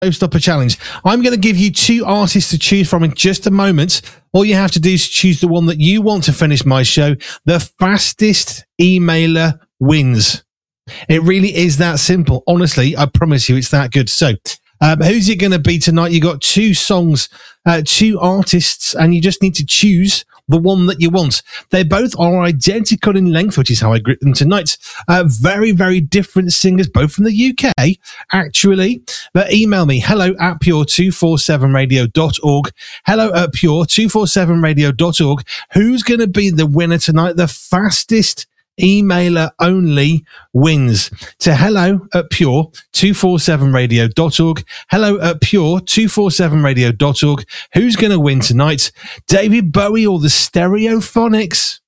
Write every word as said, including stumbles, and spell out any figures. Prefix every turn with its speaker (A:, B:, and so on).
A: Showstopper Challenge. I'm going to give you two artists to choose from in just a moment. All you have to do is choose the one that you want to finish my show. The fastest emailer wins. It really is that simple. Honestly, I promise you it's that good. So, um, who's it going to be tonight? You got two songs, uh, two artists, and you just need to choose the one that you want. They both are identical in length, which is how I grit them tonight. Uh, very, very different singers, both from the U K, actually. But email me, hello at pure two forty-seven radio dot org. Hello at pure two forty-seven radio dot org. Who's going to be the winner tonight? The fastest emailer only wins. To hello at pure two forty-seven radio dot org. Hello at pure two forty-seven radio dot org. Who's going to win tonight? David Bowie or the Stereophonics?